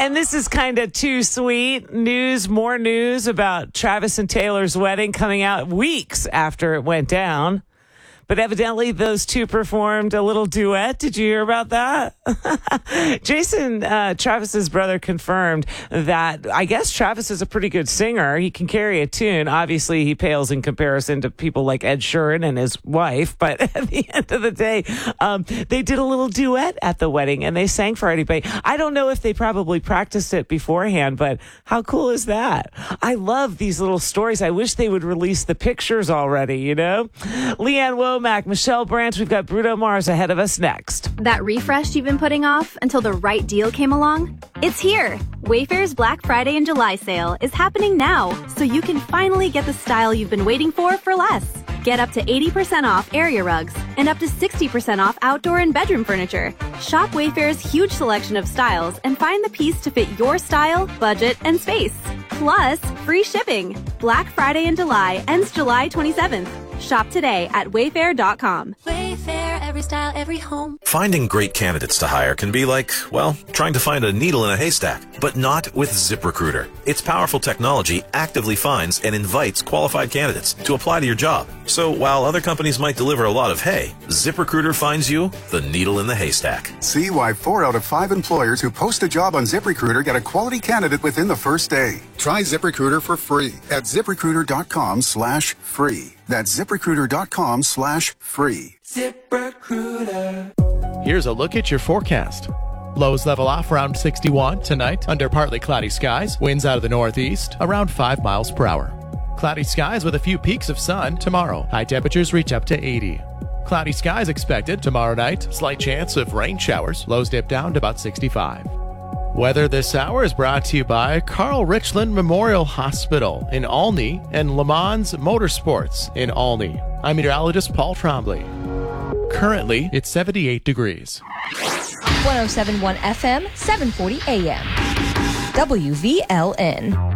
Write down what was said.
And this is kind of too sweet. More news about Travis and Taylor's wedding coming out weeks after it went down. But evidently, those two performed a little duet. Did you hear about that? Jason, Travis's brother, confirmed that I guess Travis is a pretty good singer. He can carry a tune. Obviously, he pales in comparison to people like Ed Sheeran and his wife. But at the end of the day, they did a little duet at the wedding, and they sang for everybody. I don't know if they probably practiced it beforehand, but how cool is that? I love these little stories. I wish they would release the pictures already, you know? Leanne Womack, Michelle Branch, we've got Bruno Mars ahead of us next. That refresh you've been putting off until the right deal came along? It's here! Wayfair's Black Friday and July sale is happening now, so you can finally get the style you've been waiting for less. Get up to 80% off area rugs and up to 60% off outdoor and bedroom furniture. Shop Wayfair's huge selection of styles and find the piece to fit your style, budget, and space. Plus, free shipping. Black Friday in July ends July 27th. Shop today at wayfair.com. Wayfair, every style, every home. Finding great candidates to hire can be like, well, trying to find a needle in a haystack, but not with ZipRecruiter. Its powerful technology actively finds and invites qualified candidates to apply to your job. So while other companies might deliver a lot of hay, ZipRecruiter finds you the needle in the haystack. See why 4 out of 5 employers who post a job on ZipRecruiter get a quality candidate within the first day. Try ZipRecruiter for free at ZipRecruiter.com/free. That's ZipRecruiter.com/free. ZipRecruiter. Here's a look at your forecast. Lows level off around 61 tonight under partly cloudy skies. Winds out of the northeast around 5 miles per hour. Cloudy skies with a few peaks of sun tomorrow. High temperatures reach up to 80. Cloudy skies expected tomorrow night. Slight chance of rain showers. Lows dip down to about 65. Weather this hour is brought to you by Carl Richland Memorial Hospital in Olney and Le Mans Motorsports in Olney. I'm meteorologist Paul Trombley. Currently, it's 78 degrees. 107.1 FM, 740 AM. WVLN.